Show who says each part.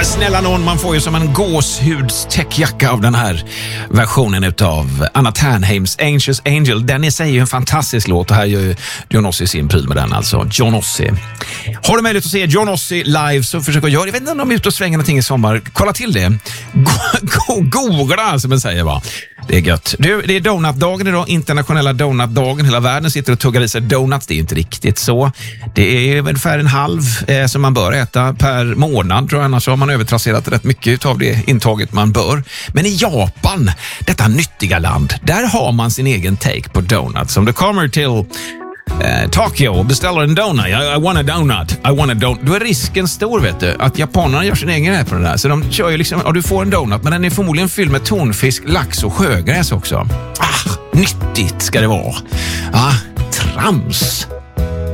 Speaker 1: Men snälla någon, man får ju som en gåshudstäckjacka av den här versionen utav Anna Ternheims Anxious Angel. Den i sig är ju en fantastisk låt och här gör ju John Ossie sin pryl med den, alltså John Ossie. Har du möjlighet att se John Ossie live så försök att göra. Jag vet inte om de är ute och svänger någonting i sommar. Kolla till det. Googla som man säger, va. Det är gött. Du, det är donutdagen idag, internationella donutdagen. Hela världen sitter och tuggar i sig donuts. Det är inte riktigt så. Det är ungefär en halv som man bör äta per månad, tror jag. Annars har man övertrasserat rätt mycket av det intaget man bör. Men i Japan, detta nyttiga land, där har man sin egen take på donuts. Om du kommer till Tokyo och beställer en donut. I want a donut. I want a donut. Då är risken stor, vet du, att japanerna gör sin egen rätt på det där. Så de kör ju liksom, ja, du får en donut, men den är förmodligen fylld med tonfisk, lax och sjögräs också. Nyttigt ska det vara. Trams.